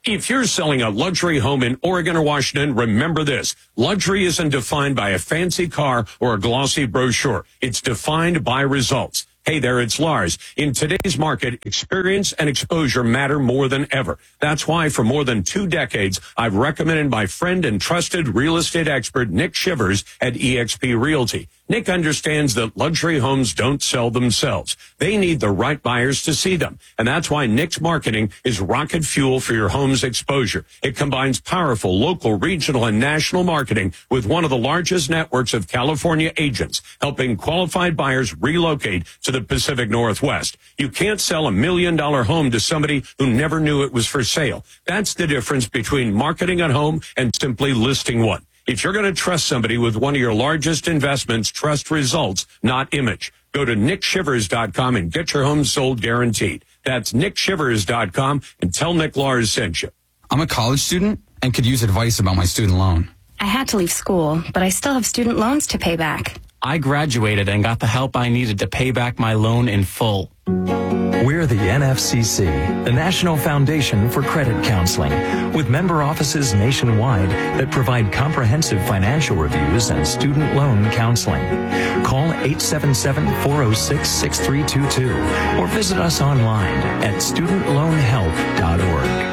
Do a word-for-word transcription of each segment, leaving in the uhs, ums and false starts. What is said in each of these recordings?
If you're selling a luxury home in Oregon or Washington, remember this. Luxury isn't defined by a fancy car or a glossy brochure. It's defined by results. Hey there, it's Lars. In today's market, experience and exposure matter more than ever. That's why for more than two decades, I've recommended my friend and trusted real estate expert, Nick Shivers at eXp Realty. Nick understands that luxury homes don't sell themselves. They need the right buyers to see them. And that's why Nick's marketing is rocket fuel for your home's exposure. It combines powerful local, regional, and national marketing with one of the largest networks of California agents, helping qualified buyers relocate to the Pacific Northwest. You can't sell a million dollar home to somebody who never knew it was for sale. That's the difference between marketing a home and simply listing one. If you're going to trust somebody with one of your largest investments, trust results, not image. Go to nick shivers dot com and get your home sold guaranteed. That's nick shivers dot com and tell Nick Lars sent you. I'm a college student and could use advice about my student loan. I had to leave school, but I still have student loans to pay back. I graduated and got the help I needed to pay back my loan in full. We're the N F C C, the National Foundation for Credit Counseling, with member offices nationwide that provide comprehensive financial reviews and student loan counseling. Call eight seven seven, four oh six, six three two two or visit us online at student loan help dot org.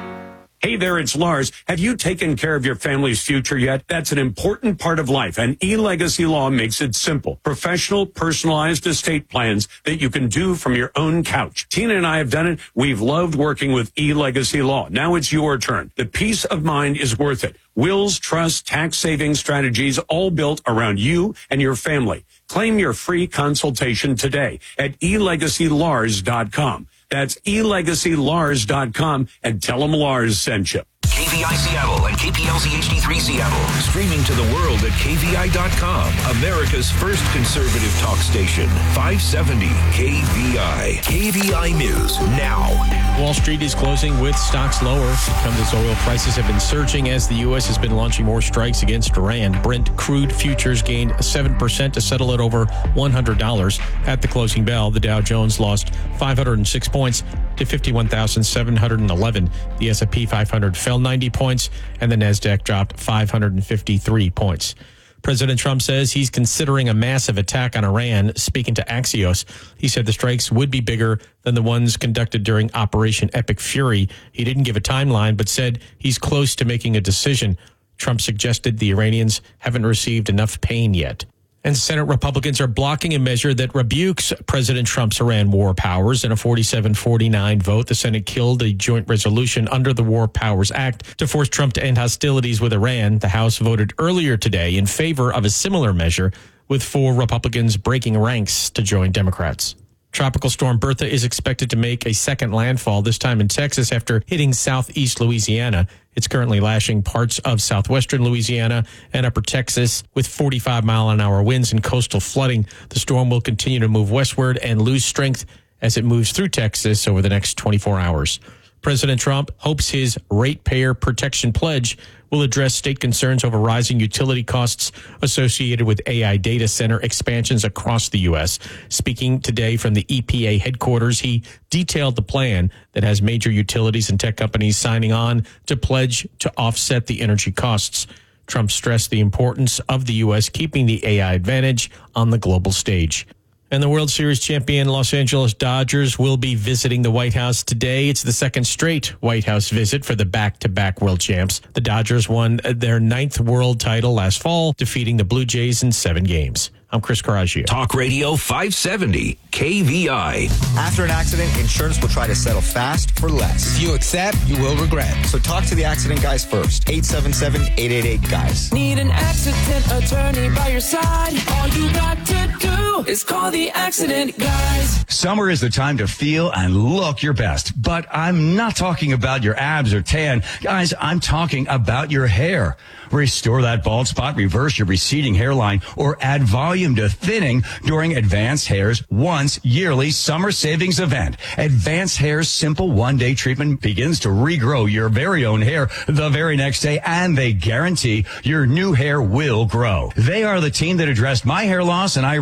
Hey there, it's Lars. Have you taken care of your family's future yet? That's an important part of life, and eLegacy Law makes it simple. Professional, personalized estate plans that you can do from your own couch. Tina and I have done it. We've loved working with eLegacy Law. Now it's your turn. The peace of mind is worth it. Wills, trusts, tax-saving strategies, all built around you and your family. Claim your free consultation today at e legacy lars dot com. That's e legacy lars dot com and tell them Lars sent you. K V I Seattle and K P L Z H D three Seattle. Streaming to the world at K V I dot com. America's first conservative talk station. five seventy K V I. K V I News now. Wall Street is closing with stocks lower. Come as oil prices have been surging as the U S has been launching more strikes against Iran. Brent crude futures gained seven percent to settle at over one hundred dollars. At the closing bell, the Dow Jones lost five hundred six points to fifty-one thousand seven hundred eleven. The S and P five hundred fell ninety points, and the Nasdaq dropped five hundred fifty-three points. President Trump says he's considering a massive attack on Iran. Speaking to Axios, he said the strikes would be bigger than the ones conducted during Operation Epic Fury. He didn't give a timeline, but said he's close to making a decision. Trump suggested the Iranians haven't received enough pain yet. And Senate Republicans are blocking a measure that rebukes President Trump's Iran war powers. In a forty-seven forty-nine vote, the Senate killed a joint resolution under the War Powers Act to force Trump to end hostilities with Iran. The House voted earlier today in favor of a similar measure, with four Republicans breaking ranks to join Democrats. Tropical storm Bertha is expected to make a second landfall, this time in Texas, after hitting southeast Louisiana. It's currently lashing parts of southwestern Louisiana and upper Texas with forty-five mile an hour winds and coastal flooding. The storm will continue to move westward and lose strength as it moves through Texas over the next twenty-four hours. President Trump hopes his ratepayer protection pledge will address state concerns over rising utility costs associated with A I data center expansions across the U S. Speaking today from the E P A headquarters, he detailed the plan that has major utilities and tech companies signing on to pledge to offset the energy costs. Trump stressed the importance of the U S keeping the A I advantage on the global stage. And the World Series champion Los Angeles Dodgers will be visiting the White House today. It's the second straight White House visit for the back-to-back world champs. The Dodgers won their ninth world title last fall, defeating the Blue Jays in seven games. I'm Chris Carraggio. Talk Radio five seventy K V I. After an accident, insurance will try to settle fast for less. If you accept, you will regret. So talk to the accident guys first. eight seven seven, eight eight eight, guys. Need an accident attorney by your side? All you got to do is call the accident guys. Summer is the time to feel and look your best. But I'm not talking about your abs or tan. Guys, I'm talking about your hair. Restore that bald spot, reverse your receding hairline, or add volume to thinning during Advanced Hair's once yearly summer savings event. Advanced Hair's simple one-day treatment begins to regrow your very own hair the very next day, and they guarantee your new hair will grow. They are the team that addressed my hair loss, and I recommend them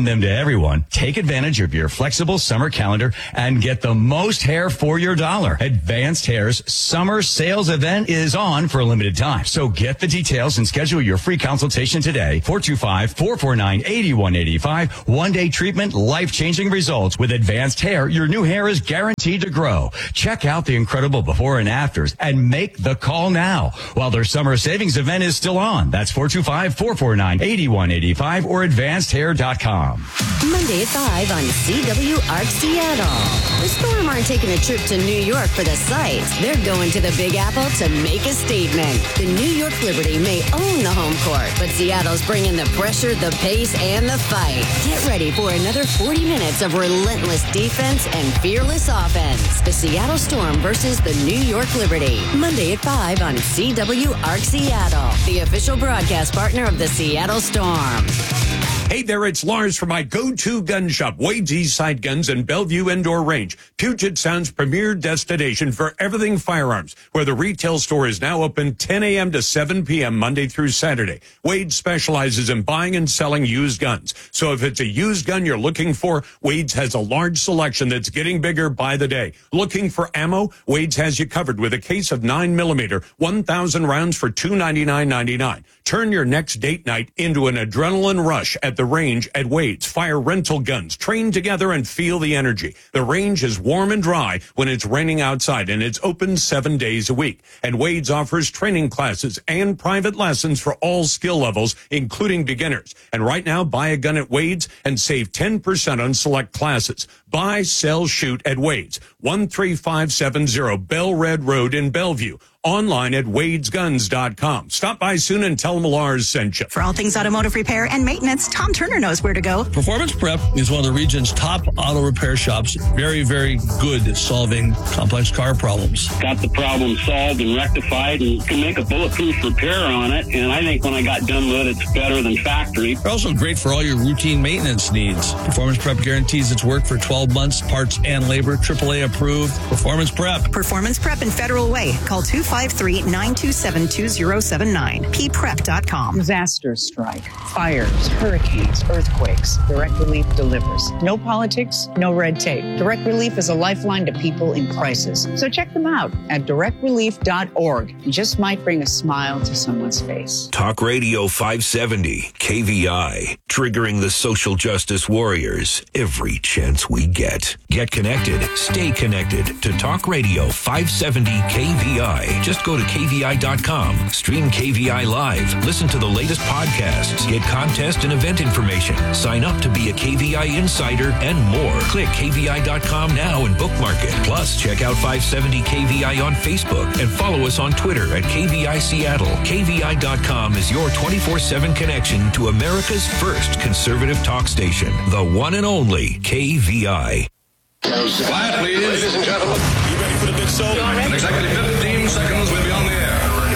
them to everyone. Take advantage of your flexible summer calendar and get the most hair for your dollar. Advanced Hair's summer sales event is on for a limited time. So get the details and schedule your free consultation today. four two five, four four nine, eight one eight five. One-day treatment, life-changing results. With Advanced Hair, your new hair is guaranteed to grow. Check out the incredible before and afters and make the call now while their summer savings event is still on. That's four two five, four four nine, eight one eight five or advanced hair dot com. Monday at five on C W Arc Seattle. The Storm aren't taking a trip to New York for the sights. They're going to the Big Apple to make a statement. The New York Liberty may own the home court, but Seattle's bringing the pressure, the pace, and the fight. Get ready for another forty minutes of relentless defense and fearless offense. The Seattle Storm versus the New York Liberty. Monday at five on C W Arc Seattle, the official broadcast partner of the Seattle Storm. Hey there, it's Lars from my go-to gun shop, Wade's Eastside Guns in Bellevue Indoor Range, Puget Sound's premier destination for everything firearms, where the retail store is now open ten a.m. to seven p.m. Monday through Saturday. Wade specializes in buying and selling used guns. So if it's a used gun you're looking for, Wade's has a large selection that's getting bigger by the day. Looking for ammo? Wade's has you covered with a case of nine millimeter, one thousand rounds for two hundred ninety-nine ninety-nine. Turn your next date night into an adrenaline rush at the range at Wade's. Fire rental guns. Train together and feel the energy. The range is warm and dry when it's raining outside, and it's open seven days a week. And Wade's offers training classes and private lessons for all skill levels, including beginners. And right now, buy a gun at Wade's and save ten percent on select classes. Buy, sell, shoot at Wade's. one three five seven zero Bell Red Road in Bellevue. Online at wades guns dot com. Stop by soon and tell them Lars sent you. For all things automotive repair and maintenance, Tom Turner knows where to go. Performance Prep is one of the region's top auto repair shops. Very, very good at solving complex car problems. Got the problem solved and rectified and can make a bulletproof repair on it. And I think when I got done with it, it's better than factory. They're also great for all your routine maintenance needs. Performance Prep guarantees its work for twelve months, parts and labor, triple A approved. Performance Prep. Performance Prep in Federal Way. Call two five three, nine two seven, two zero seven nine. p prep dot com. Disasters strike. Fires, hurricanes, earthquakes. Direct Relief delivers. No politics, no red tape. Direct Relief is a lifeline to people in crisis. So check them out at direct relief dot org. You just might bring a smile to someone's face. Talk Radio five seventy, K V I, triggering the social justice warriors every chance we get. Get connected, stay connected to Talk Radio five seventy K V I. Just go to K V I dot com, stream K V I Live, listen to the latest podcasts, get contest and event information, sign up to be a K V I insider, and more. Click K V I dot com now and bookmark it. Plus, check out five seventy K V I on Facebook and follow us on Twitter at K V I Seattle. K V I dot com is your twenty-four seven connection to America's first conservative talk station, the one and only K V I. Quiet, please. Ladies and gentlemen, you ready for the big show? In exactly fifteen seconds, we'll be on the air.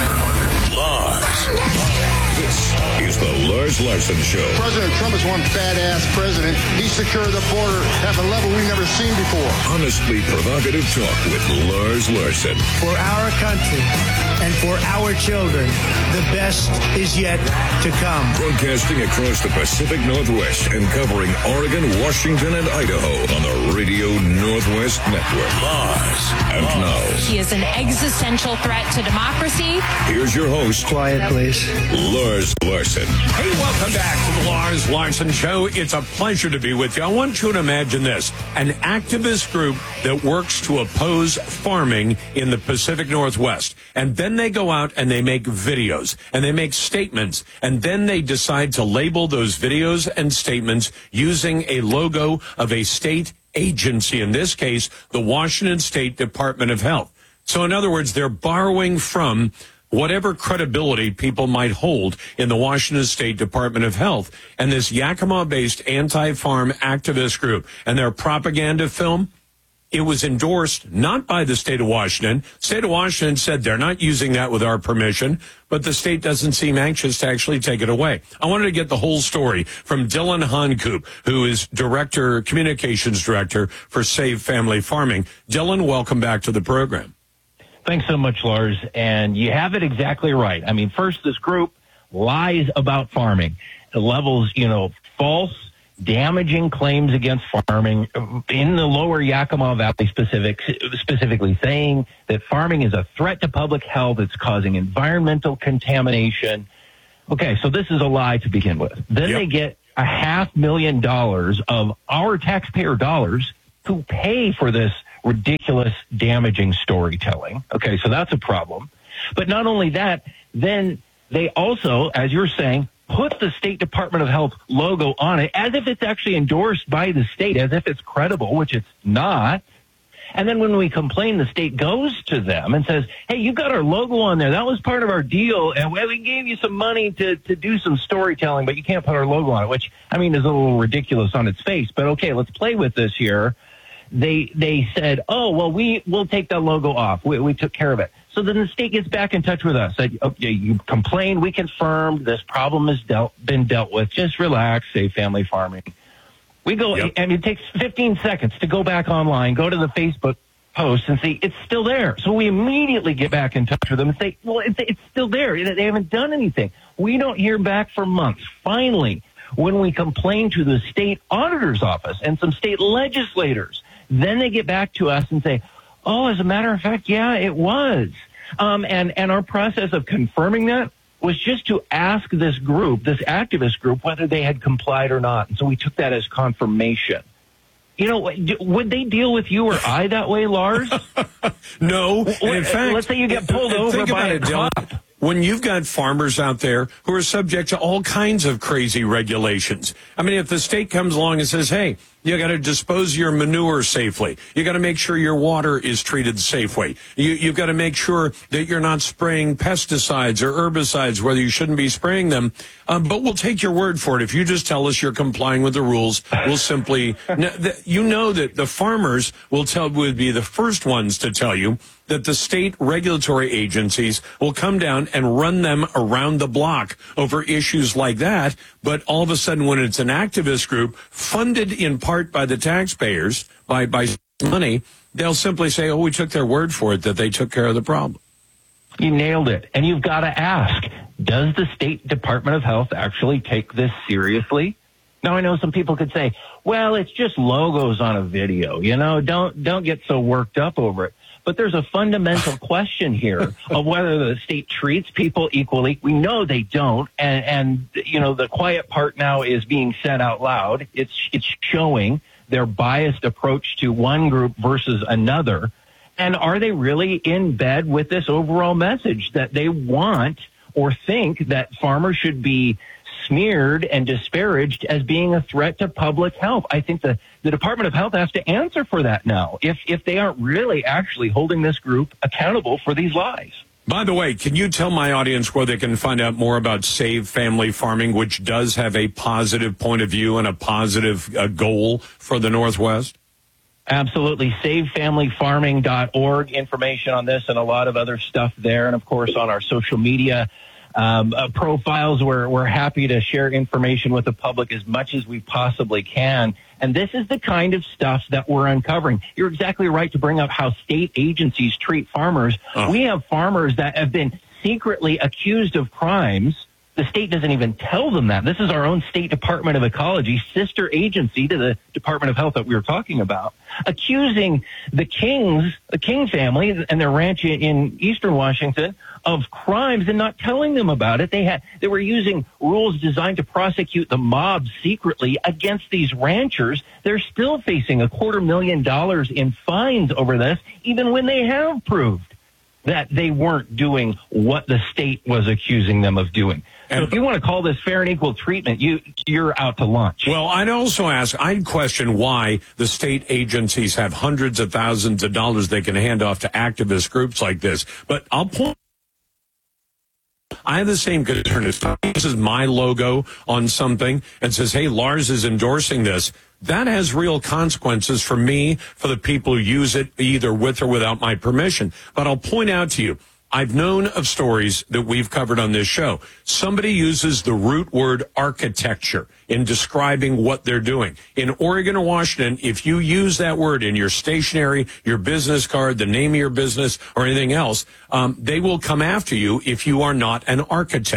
Lars. This is the Lars Larson Show. President Trump is one badass president. He secured the border at a level we've never seen before. Honestly provocative talk with Lars Larson. For our country and for our children, the best is yet to come. Broadcasting across the Pacific Northwest and covering Oregon, Washington, and Idaho on the Radio Northwest Network. Lars. And now. He is an existential threat to democracy. Here's your host. Quiet, please. Lars Larson. Hey, welcome back to the Lars Larson Show. It's a pleasure to be with you. I want you to imagine this. An activist group that works to oppose farming in the Pacific Northwest. And then they go out and they make videos and they make statements. And then they decide to label those videos and statements using a logo of a state agency. In this case, the Washington State Department of Health. So in other words, they're borrowing from whatever credibility people might hold in the Washington State Department of Health and this Yakima-based anti-farm activist group and their propaganda film. It was endorsed not by the state of Washington. State of Washington said they're not using that with our permission, but the state doesn't seem anxious to actually take it away. I wanted to get the whole story from Dylan Honcoop, who is director, communications director for Save Family Farming. Dylan, welcome back to the program. Thanks so much, Lars. And you have it exactly right. I mean, first, this group lies about farming. It levels, you know, false damaging claims against farming in the lower Yakima Valley specific, specifically saying that farming is a threat to public health. It's causing environmental contamination. Okay, so this is a lie to begin with. Then yep. they get a half million dollars of our taxpayer dollars to pay for this ridiculous, damaging storytelling. Okay, so that's a problem. But not only that, then they also, as you're saying, put the State Department of Health logo on it as if it's actually endorsed by the state, as if it's credible, which it's not. And then when we complain, the state goes to them and says, hey, you got our logo on there. That was part of our deal, and we gave you some money to, to do some storytelling, but you can't put our logo on it, which, I mean, is a little ridiculous on its face. But, okay, let's play with this here. They they said, oh, well, we, we'll take that logo off. We, we took care of it. So then the state gets back in touch with us. Said, okay, you complained. We confirmed this problem has dealt, been dealt with. Just relax, Save Family Farming. We go, yep. and it takes fifteen seconds to go back online, go to the Facebook post and see it's still there. So we immediately get back in touch with them and say, well, it's, it's still there. They haven't done anything. We don't hear back for months. Finally, when we complain to the state auditor's office and some state legislators, then they get back to us and say, oh, as a matter of fact, yeah, it was. Um, and, and our process of confirming that was just to ask this group, this activist group, whether they had complied or not. And so we took that as confirmation. You know, would they deal with you or I that way, Lars? No. What, in fact, let's say you get pulled over by a cop. When you've got farmers out there who are subject to all kinds of crazy regulations. I mean, if the state comes along and says, hey, you got to dispose your manure safely. You got to make sure your water is treated safely. You, you've got to make sure that you're not spraying pesticides or herbicides, whether you shouldn't be spraying them. Um, but we'll take your word for it. If you just tell us you're complying with the rules, we'll simply, you know that the farmers will tell, would be the first ones to tell you that the state regulatory agencies will come down and run them around the block over issues like that. But all of a sudden, when it's an activist group funded in part by the taxpayers, by, by money, they'll simply say, oh, we took their word for it, that they took care of the problem. You nailed it. And you've got to ask, does the State Department of Health actually take this seriously? Now, I know some people could say, well, it's just logos on a video. You know, don't don't get so worked up over it. But there's a fundamental question here of whether the state treats people equally. We know they don't. And, and, you know, the quiet part now is being said out loud. It's, it's showing their biased approach to one group versus another. And are they really in bed with this overall message that they want or think that farmers should be smeared and disparaged as being a threat to public health? I think the, the Department of Health has to answer for that now, if if they aren't really actually holding this group accountable for these lies. By the way, can you tell my audience where they can find out more about Save Family Farming, which does have a positive point of view and a positive uh, goal for the Northwest? Absolutely. save family farming dot org. Information on this and a lot of other stuff there. And, of course, on our social media Um, uh, profiles. We're, we're happy to share information with the public as much as we possibly can. And this is the kind of stuff that we're uncovering. You're exactly right to bring up how state agencies treat farmers. Oh. We have farmers that have been secretly accused of crimes. The state doesn't even tell them that. This is our own State Department of Ecology, sister agency to the Department of Health that we were talking about, accusing the Kings, the King family and their ranch in eastern Washington of crimes and not telling them about it. They had, they were using rules designed to prosecute the mob secretly against these ranchers. They're still facing a quarter million dollars in fines over this, even when they have proved that they weren't doing what the state was accusing them of doing. So if you want to call this fair and equal treatment, you, you're out to lunch. Well, I'd also ask, I'd question why the state agencies have hundreds of thousands of dollars they can hand off to activist groups like this. But I'll point, I have the same concern. If this is my logo on something and says, hey, Lars is endorsing this, that has real consequences for me, for the people who use it, either with or without my permission. But I'll point out to you, I've known of stories that we've covered on this show. Somebody uses the root word architecture in describing what they're doing. In Oregon or Washington, if you use that word in your stationery, your business card, the name of your business, or anything else, um, they will come after you if you are not an architect.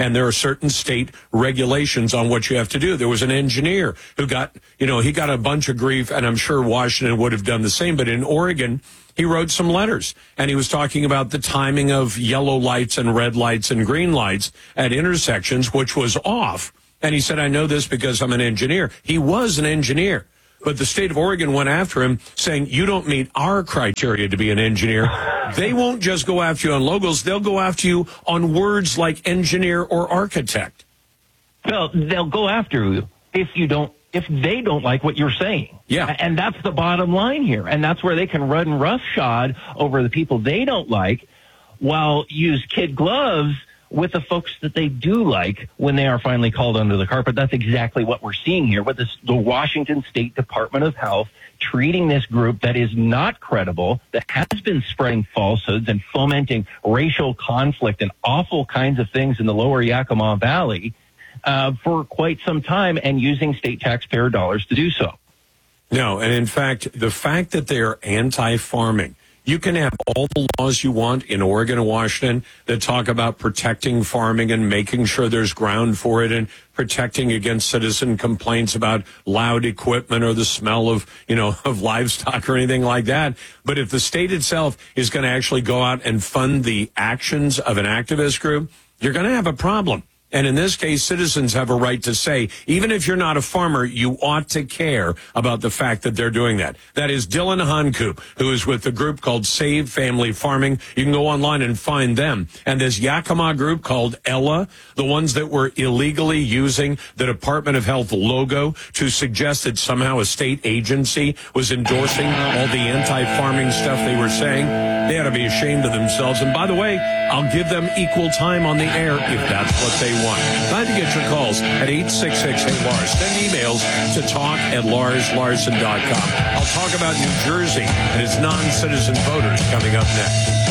and there are certain state regulations on what you have to do. There was an engineer who got, you know, he got a bunch of grief, and I'm sure Washington would have done the same, but in Oregon, he wrote some letters, and he was talking about the timing of yellow lights and red lights and green lights at intersections, which was off. And he said, I know this because I'm an engineer. He was an engineer. But the state of Oregon went after him saying, you don't meet our criteria to be an engineer. They won't just go after you on logos. They'll go after you on words like engineer or architect. Well, they'll go after you if you don't, if they don't like what you're saying. Yeah. And that's the bottom line here. And that's where they can run roughshod over the people they don't like while use kid gloves with the folks that they do like when they are finally called under the carpet. That's exactly what we're seeing here with this, the Washington State Department of Health treating this group that is not credible, that has been spreading falsehoods and fomenting racial conflict and awful kinds of things in the lower Yakima Valley uh, for quite some time, and using state taxpayer dollars to do so. No, and in fact, the fact that they are anti-farming, you can have all the laws you want in Oregon and Washington that talk about protecting farming and making sure there's ground for it and protecting against citizen complaints about loud equipment or the smell of, you know, of livestock or anything like that. But if the state itself is going to actually go out and fund the actions of an activist group, you're going to have a problem. And in this case, citizens have a right to say, even if you're not a farmer, you ought to care about the fact that they're doing that. That is Dylan Hankoop, who is with the group called Save Family Farming. You can go online and find them. And this Yakima group called Ella, the ones that were illegally using the Department of Health logo to suggest that somehow a state agency was endorsing all the anti-farming stuff they were saying, they ought to be ashamed of themselves. And by the way, I'll give them equal time on the air if that's what they want. Time to get your calls at eight six six, hey Lars. Send emails to talk at lars larson dot com. I'll talk about New Jersey and its non-citizen voters coming up next.